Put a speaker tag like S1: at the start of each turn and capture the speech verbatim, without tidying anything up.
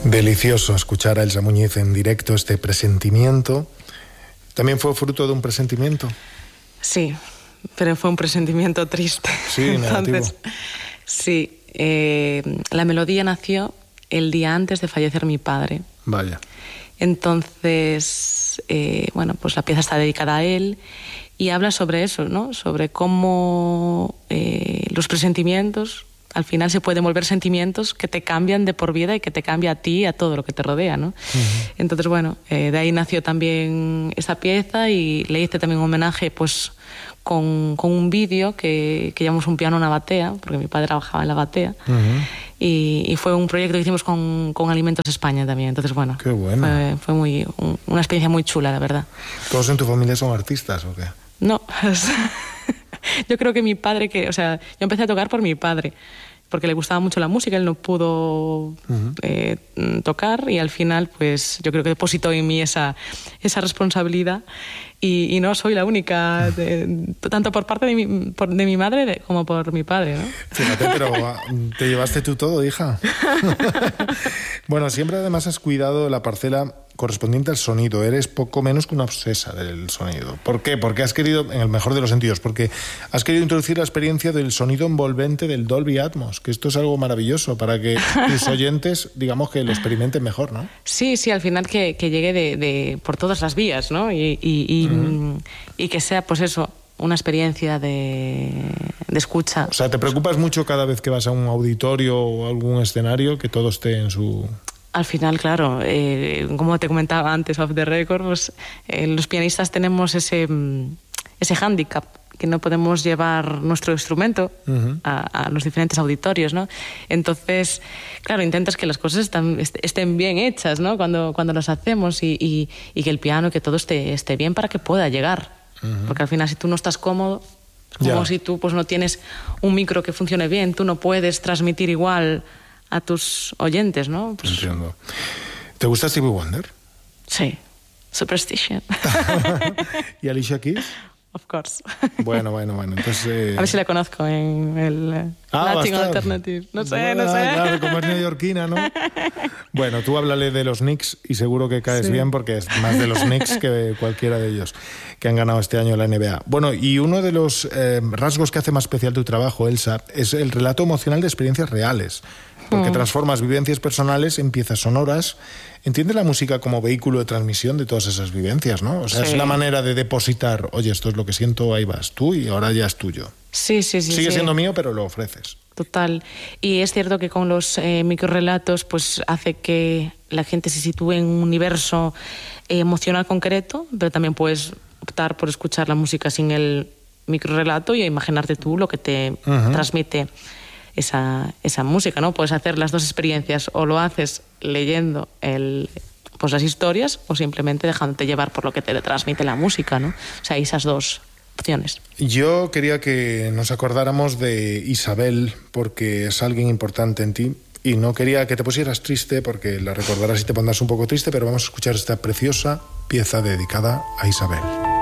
S1: Delicioso escuchar a Elsa Muñiz en directo, este presentimiento. ¿También fue fruto de un presentimiento?
S2: Sí, pero fue un presentimiento triste.
S1: Sí, negativo.
S2: Entonces, sí, eh, la melodía nació el día antes de fallecer mi padre.
S1: Vaya.
S2: Entonces, eh, bueno, pues la pieza está dedicada a él y habla sobre eso, ¿no? Sobre cómo eh, los presentimientos al final se pueden volver sentimientos que te cambian de por vida y que te cambia a ti y a todo lo que te rodea, ¿no? Uh-huh. Entonces, bueno, eh, de ahí nació también esta pieza y le hice también un homenaje, pues, con, con un vídeo que, que llamamos Un piano, una batea, porque mi padre trabajaba en la batea. Uh-huh. y, y fue un proyecto que hicimos con, con Alimentos España también. Entonces, bueno,
S1: qué bueno.
S2: fue, fue muy, un, una experiencia muy chula, la verdad.
S1: ¿Todos en tu familia son artistas o qué?
S2: No, yo creo que mi padre, que, o sea, yo empecé a tocar por mi padre, porque le gustaba mucho la música, él no pudo uh-huh. eh, tocar y al final, pues, yo creo que depositó en mí esa, esa responsabilidad y, y no soy la única, de, tanto por parte de mi, por, de mi madre de, como por mi padre, ¿no?
S1: Fíjate, pero te llevaste tú todo, hija. Bueno, siempre además has cuidado la parcela correspondiente al sonido. Eres poco menos que una obsesa del sonido. ¿Por qué? Porque has querido, en el mejor de los sentidos, porque has querido introducir la experiencia del sonido envolvente del Dolby Atmos, que esto es algo maravilloso para que tus oyentes, digamos, que lo experimenten mejor, ¿no?
S2: Sí, sí, al final que, que llegue de, de, por todas las vías, ¿no? Y, y, y, uh-huh. y que sea, pues eso, una experiencia de, de escucha.
S1: O sea, ¿te preocupas mucho cada vez que vas a un auditorio o algún escenario que todo esté en su...?
S2: Al final, claro, eh, como te comentaba antes, off the record, pues, eh, los pianistas tenemos ese, ese hándicap, que no podemos llevar nuestro instrumento uh-huh. a, a los diferentes auditorios, ¿no? Entonces, claro, intentas que las cosas están, estén bien hechas, ¿no? Cuando, cuando las hacemos y, y, y que el piano, que todo esté, esté bien para que pueda llegar. Uh-huh. Porque al final, si tú no estás cómodo, como yeah. si tú pues, no tienes un micro que funcione bien, tú no puedes transmitir igual a tus oyentes, ¿no? Pues...
S1: Entiendo. ¿Te gusta Stevie Wonder?
S2: Sí. Superstition.
S1: ¿Y Alicia Keys?
S2: Of course.
S1: Bueno, bueno, bueno. Entonces, eh...
S2: a ver si la conozco en el
S1: ah,
S2: Latin Alternative. No sé,
S1: bueno,
S2: no sé.
S1: Claro, como es neoyorquina, ¿no? Bueno, tú háblale de los Knicks y seguro que caes sí. bien porque es más de los Knicks que de cualquiera de ellos que han ganado este año la N B A. Bueno, y uno de los eh, rasgos que hace más especial tu trabajo, Elsa, es el relato emocional de experiencias reales. Porque mm. transformas vivencias personales en piezas sonoras. Entiendes la música como vehículo de transmisión de todas esas vivencias, ¿no? O sea, sí. es la manera de depositar, oye, esto es lo que siento, ahí vas tú y ahora ya es tuyo.
S2: Sí, sí, sí.
S1: Sigue
S2: sí.
S1: siendo mío, pero lo ofreces.
S2: Total. Y es cierto que con los eh, microrelatos pues hace que la gente se sitúe en un universo eh, emocional concreto, pero también puedes optar por escuchar la música sin el microrelato y imaginarte tú lo que te uh-huh. transmite esa, esa música, ¿no? Puedes hacer las dos experiencias, o lo haces leyendo el, pues las historias o simplemente dejándote llevar por lo que te transmite la música, ¿no? O sea, esas dos opciones.
S1: Yo quería que nos acordáramos de Isabel porque es alguien importante en ti y no quería que te pusieras triste porque la recordarás y te pondrás un poco triste, pero vamos a escuchar esta preciosa pieza dedicada a Isabel.